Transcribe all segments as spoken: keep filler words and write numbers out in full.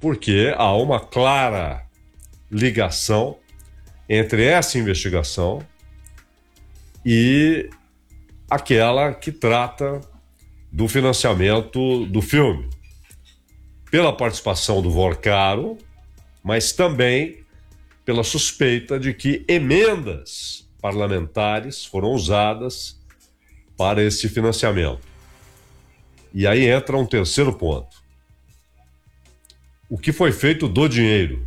porque há uma clara ligação entre essa investigação e aquela que trata do financiamento do filme, pela participação do Vorcaro, mas também pela suspeita de que emendas parlamentares foram usadas para esse financiamento. E aí entra um terceiro ponto. O que foi feito do dinheiro?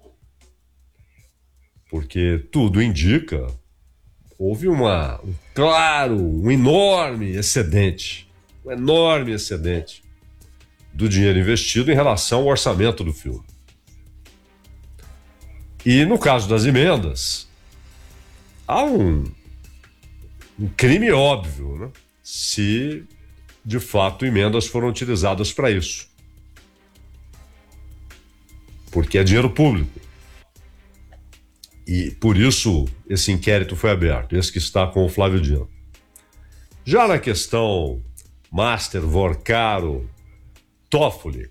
Porque tudo indica, houve uma, um claro, um enorme excedente, um enorme excedente do dinheiro investido em relação ao orçamento do filme. E no caso das emendas, há um, um crime óbvio, né? Se de fato emendas foram utilizadas para isso. Porque é dinheiro público. E por isso esse inquérito foi aberto, esse que está com o Flávio Dino. Já na questão Master, Vorcaro, Toffoli,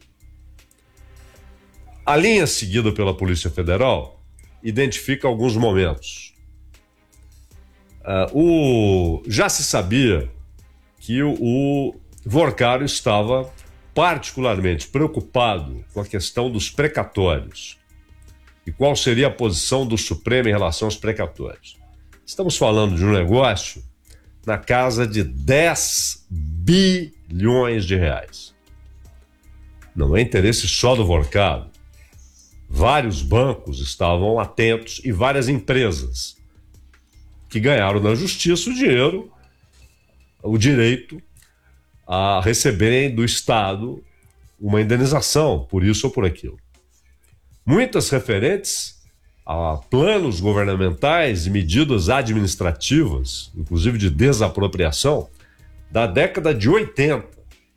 a linha seguida pela Polícia Federal identifica alguns momentos. Uh, o, já se sabia que o, o Vorcaro estava particularmente preocupado com a questão dos precatórios. E qual seria a posição do Supremo em relação aos precatórios? Estamos falando de um negócio na casa de dez bilhões de reais. Não é interesse só do Vorcaro. Vários bancos estavam atentos e várias empresas que ganharam na justiça o dinheiro, o direito a receberem do Estado uma indenização por isso ou por aquilo. Muitas referentes a planos governamentais e medidas administrativas, inclusive de desapropriação, da década de oitenta.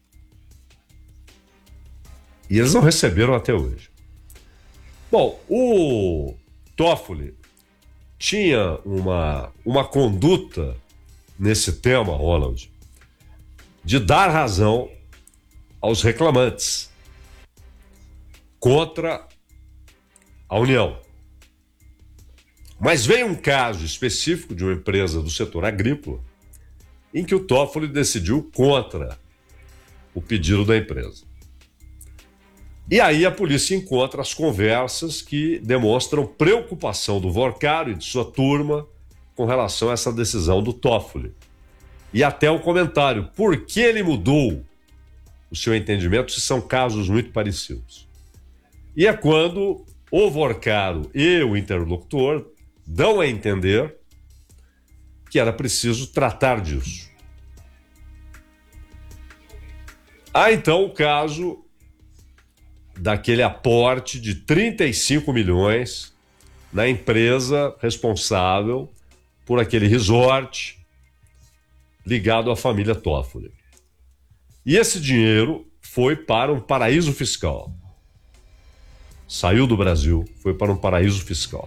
E eles não receberam até hoje. Bom, o Toffoli tinha uma, uma conduta nesse tema, Ronald, de dar razão aos reclamantes contra a União. Mas veio um caso específico de uma empresa do setor agrícola em que o Toffoli decidiu contra o pedido da empresa. E aí a polícia encontra as conversas que demonstram preocupação do Vorcaro e de sua turma com relação a essa decisão do Toffoli. E até o comentário, por que ele mudou o seu entendimento se são casos muito parecidos. E é quando o Vorcaro e o interlocutor dão a entender que era preciso tratar disso. Há então o caso daquele aporte de trinta e cinco milhões na empresa responsável por aquele resort ligado à família Toffoli. E esse dinheiro foi para um paraíso fiscal. Saiu do Brasil, foi para um paraíso fiscal.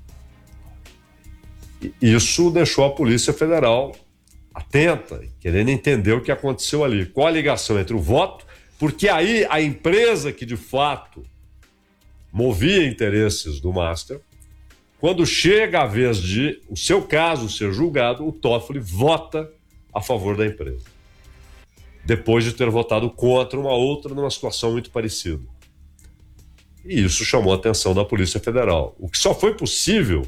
E isso deixou a Polícia Federal atenta, querendo entender o que aconteceu ali. Qual a ligação entre o voto, porque aí a empresa que de fato movia interesses do Master, quando chega a vez de o seu caso ser julgado, o Toffoli vota a favor da empresa, depois de ter votado contra uma outra numa situação muito parecida. E isso chamou a atenção da Polícia Federal, o que só foi possível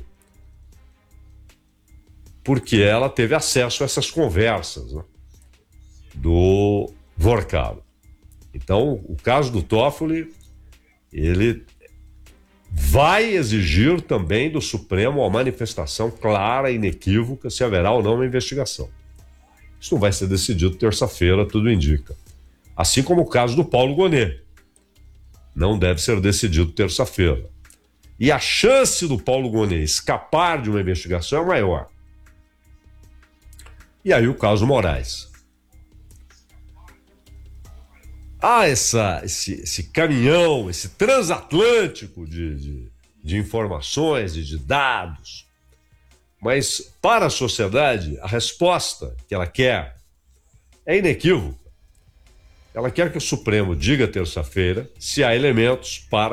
porque ela teve acesso a essas conversas, né, do Vorcaro. Então, o caso do Toffoli, ele vai exigir também do Supremo uma manifestação clara e inequívoca se haverá ou não uma investigação. Isso não vai ser decidido terça-feira, tudo indica. Assim como o caso do Paulo Gonet. Não deve ser decidido terça-feira. E a chance do Paulo Gonet escapar de uma investigação é maior. E aí o caso Moraes. Há essa, esse, esse caminhão, esse transatlântico de, de, de informações e de dados. Mas para a sociedade, a resposta que ela quer é inequívoca. Ela quer que o Supremo diga terça-feira se há elementos para